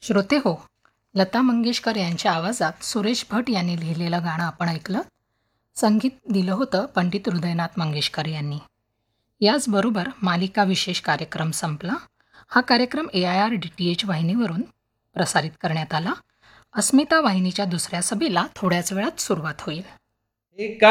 श्रोते हो, लता मंगेशकर यांच्या आवाजात सुरेश भट यांनी लिहिलेलं गाणं आपण ऐकलं. संगीत दिलं होतं पंडित हृदयनाथ मंगेशकर यांनी. याचबरोबर मालिका विशेष कार्यक्रम संपला. हा कार्यक्रम AIR DTH वाहिनीवरून प्रसारित करण्यात आला. अस्मिता वाहिनीच्या दुसऱ्या सभेला थोड्याच वेळात सुरुवात होईल. एक